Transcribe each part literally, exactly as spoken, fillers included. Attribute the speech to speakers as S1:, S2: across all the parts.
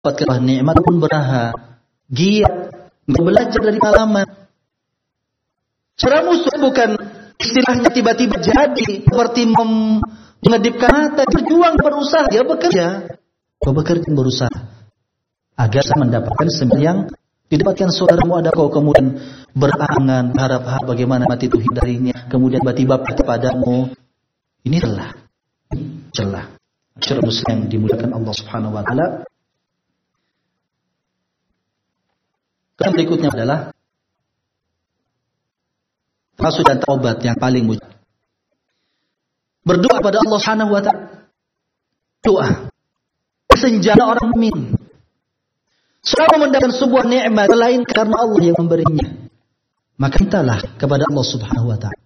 S1: dapatkan nikmat pun beraha, giat, belajar dari pengalaman. Cara musuh bukan istilahnya tiba-tiba jadi seperti mengedipkan mata, berjuang, berusaha, dia bekerja, kau bekerja berusaha agar mendapatkan semacam yang didapatkan saudaramu. Ada kau kemudian berangan harap-harap bagaimana mati itu hindarinya, kemudian tiba-tiba kepadamu, ini celah, celah. Masyarakat muslim yang dimuliakan Allah Subhanahu Wa Taala. Yang berikutnya adalah termasuk dan taubat yang paling mujib. Berdoa pada Allah Subhanahu Wa Taala. Doa senjata orang mukmin. Selama mendapatkan sebuah nikmat selain karena Allah yang memberinya, maka mintalah kepada Allah Subhanahu Wa Taala.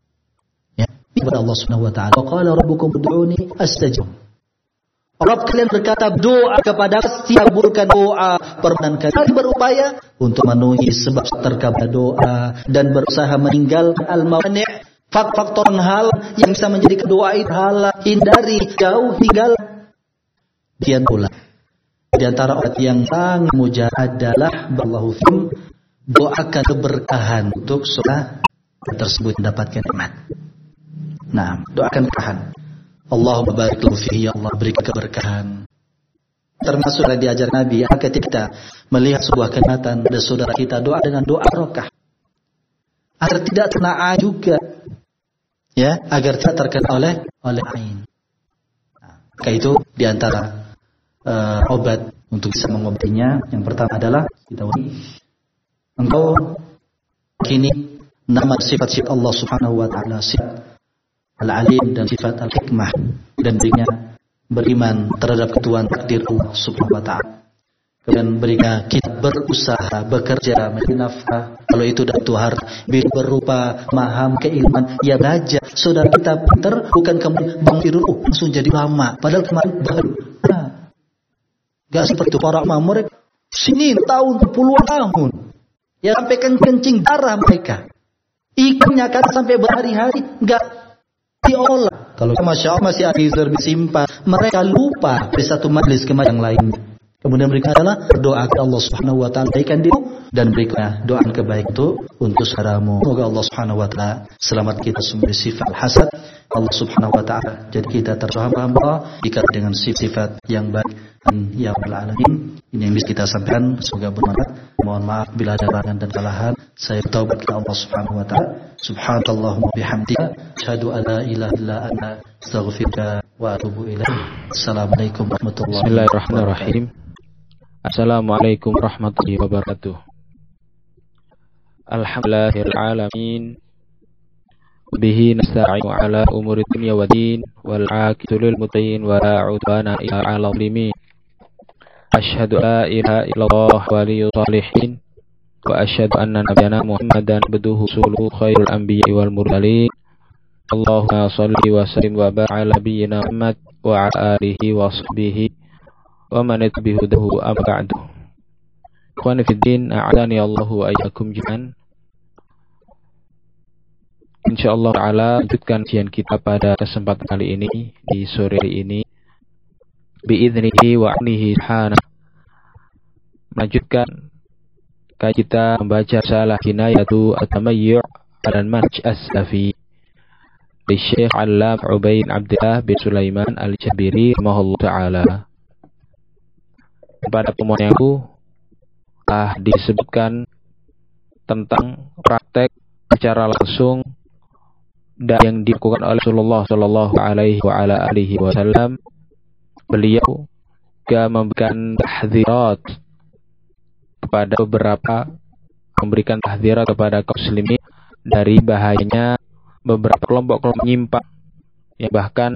S1: Ya, kepada Allah Subhanahu Wa Taala. Wa qala rabbukum ud'uni astajib. Rabb kalian berkata, doa kepada setiap burkan doa permohonan kalian, berupaya untuk memenuhi sebab terkabul doa dan berusaha meninggalkan al-mawani', faktor hal yang bisa menjadikan doa itu halah, hindari, jauh, tinggal. Dian pula di antara obat yang sangat mujab adalah ballahu fim, doakan keberkahan untuk surah tersebut mendapatkan nikmat. Nah, doakan keberkahan. Allahumma barik lahu fihi, ya Allah berikan keberkahan. Termasuk yang diajar Nabi, ketika kita melihat sebuah kenikmatan pada saudara kita, doa dengan doa barokah agar tidak terkena juga, ya, agar tidak terkena oleh oleh ain. Nah, maka itu diantara uh, obat untuk bisa mengobatinya. Yang pertama adalah kita engkau kini nama sifat-sifat Allah Subhanahu Wa Taala, sifat Al-Alim dan sifat Al-Hikmah, dan berinya beriman terhadap ketuhanan takdir Allah Subhanahu Wa Taala. Kemudian berinya kita berusaha, bekerja, mencari nafkah. Kalau itu dari Tuhan, berupa maham, keilmuan, ya belajar. Saudara kita pintar, bukan kemudian Bang Firul, oh, langsung jadi lama. Padahal kemarin baru. Nah, gak seperti para ulama mereka sini tahun, puluhan tahun. Ya sampai kencing darah mereka. Ikannya kan sampai berhari-hari gak diolah. Kalau masya Allah masih ada bersimpan, mereka lupa dari satu majlis ke yang lain. Kemudian mereka adalah berdoa kepada Allah Subhanahu Wa Taala, baikkan diri dan berikan doa kebaikan itu untuk saudaramu. Semoga Allah Subhanahu Wa Taala selamat kita semua dari sifat hasad. Allah Subhanahu Wa Taala jadi kita terhamba ikat dengan sifat yang baik. Ya Rabbal Alamin. Ini yang bisa kita sampaikan, semoga bermanfaat. Mohon maaf bila ada kekurangan dan kesalahan. Saya taubat kepada Allah Subhanahu Wa Taala. Subhanallahumma bihamdika, asyhadu an la ilaha illa anta, astaghfiruka wa atubu ilaik. Assalamualaikum warahmatullahi wabarakatuh.
S2: Bismillahirrahmanirrahim. Assalamualaikum warahmatullahi wabarakatuh. Alhamdulillahirabbil alamin. Bihi nasta'inu ala umuri dunya waddin wal 'aqibatu lil muttaqin wa la 'udwana illa 'alal zalimin. Asyhadu la ilaha illallah waliyus shalihin wa asyhadu anna nabiyyana Muhammadan abduhu rasuluhu khairul anbiya'i wal mursalin. Allahumma shalli wa sallim wa barik ala nabiyyina Muhammad wa ala alihi wa sahbihi wa man tabi'ahu amma ba'du. Ikhwani fid din, a'adani Allahu wa iyyakum jami'an. Insyaallah ta'ala lanjutkan kajian kita pada kesempatan kali ini di sore hari ini bi'idhnihi wa anihi subhanahu. Melanjutkan kajian kita membaca salah kinayatu at-tamayyu' dan manhaj as-salafi di Syekh Allam Ubaid Abdullah bin Sulaiman Al-Jabiri rahimahullah ta'ala. Pada pertemuan yang lalu telah disebutkan tentang praktek secara langsung dan yang dilakukan oleh Rasulullah Shallallahu Alaihi wa ala alihi Wasallam. Beliau juga memberikan tahdzirat kepada beberapa memberikan tahdzirat kepada kaum muslimin dari bahayanya beberapa kelompok-kelompok nyimpang yang bahkan